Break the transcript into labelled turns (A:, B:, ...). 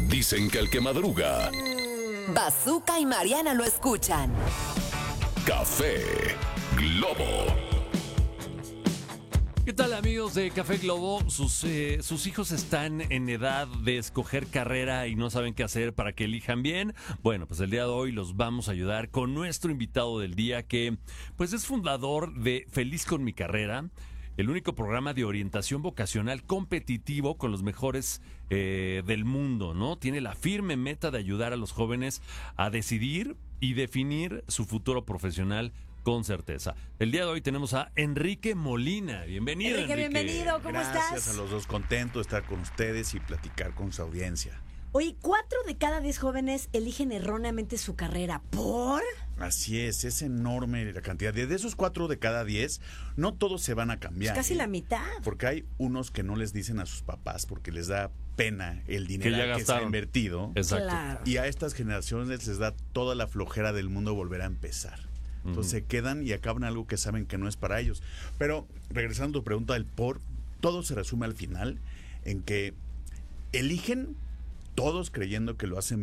A: Dicen que el que madruga,
B: Bazooka y Mariana lo escuchan.
A: Café Globo.
C: ¿Qué tal, amigos de Café Globo? Sus hijos están en edad de escoger carrera y no saben qué hacer para que elijan bien. Bueno, pues el día de hoy los vamos a ayudar con nuestro invitado del día, que pues es fundador de Feliz con mi carrera, el único programa de orientación vocacional competitivo con los mejores del mundo, ¿no? Tiene la firme meta de ayudar a los jóvenes a decidir y definir su futuro profesional con certeza. El día de hoy tenemos a Enrique Molina. Bienvenido, Enrique.
D: Bienvenido, ¿cómo estás?
E: Gracias a los dos, contento de estar con ustedes y platicar con su audiencia.
D: Oye, 4 de cada 10 jóvenes eligen erróneamente su carrera. ¿Por?
E: Así es enorme la cantidad. De esos 4 de cada 10, no todos se van a cambiar.
D: Casi la mitad.
E: Porque hay unos que no les dicen a sus papás porque les da pena el dinero que se ha invertido.
C: Exacto.
D: Claro.
E: Y a estas generaciones les da toda la flojera del mundo volver a empezar. Entonces se quedan y acaban algo que saben que no es para ellos. Pero regresando a tu pregunta del por, todo se resume al final en que eligen todos creyendo que lo hacen